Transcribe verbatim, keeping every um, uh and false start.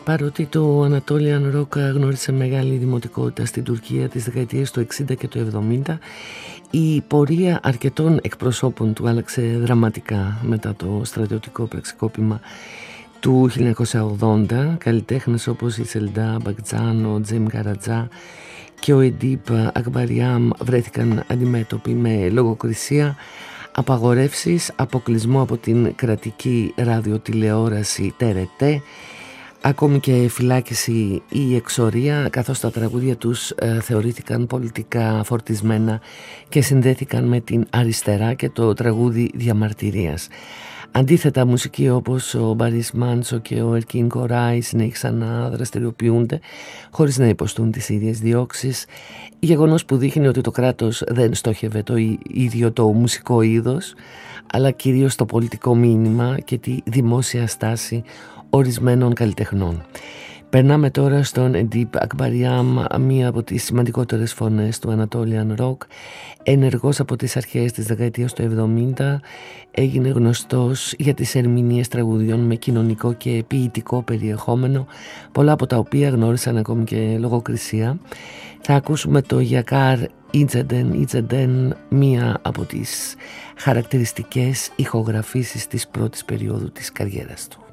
Παρότι το Anatolian Rock γνώρισε μεγάλη δημοτικότητα στην Τουρκία τις δεκαετίες του εξήντα και του εβδομήντα, η πορεία αρκετών εκπροσώπων του άλλαξε δραματικά μετά το στρατιωτικό πραξικόπημα του χίλια εννιακόσια ογδόντα. Καλλιτέχνες όπως η Σελντά Μπακτζάν, ο Τζέμ Καρατζά και ο Εντίπ Ακμπαριάμ βρέθηκαν αντιμέτωποι με λογοκρισία, απαγορεύσεις, αποκλεισμό από την κρατική ραδιοτηλεόραση Τε Ρε Τε, ακόμη και φυλάκιση ή εξορία, καθώς τα τραγούδια τους ε, θεωρήθηκαν πολιτικά φορτισμένα και συνδέθηκαν με την αριστερά και το τραγούδι διαμαρτυρίας. Αντίθετα, μουσικοί όπως ο Μπαρίς Μάντσο και ο Ερκίν Κοράι συνέχισαν να δραστηριοποιούνται χωρίς να υποστούν τις ίδιες διώξεις, γεγονός που δείχνει ότι το κράτος δεν στόχευε το ίδιο το μουσικό είδος, αλλά κυρίως το πολιτικό μήνυμα και τη δημόσια στάση ορισμένων καλλιτεχνών. Περνάμε τώρα στον Εντίπ Ακμπαριάμ, μία από τις σημαντικότερες φωνές του Anatolian Rock. Ενεργός από τις αρχές της δεκαετίας του εβδομήντα, έγινε γνωστός για τις ερμηνείες τραγουδιών με κοινωνικό και ποιητικό περιεχόμενο, πολλά από τα οποία γνώρισαν ακόμη και λογοκρισία. Θα ακούσουμε το Γιακάρ Ιτζεντεν Ιτζεντεν, μία από τις χαρακτηριστικές ηχογραφήσεις της πρώτης περίοδου της καριέρας του.